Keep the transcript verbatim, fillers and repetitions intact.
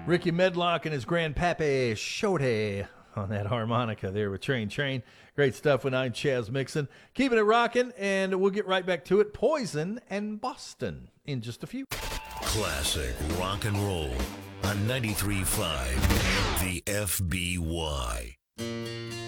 Ricky Medlock and his grandpappy Shorty on that harmonica there with Train Train. Great stuff with Nine Chaz Mixon. Keeping it rocking, and we'll get right back to it. Poison and Boston in just a few. Classic rock and roll on ninety-three point five The F B Y.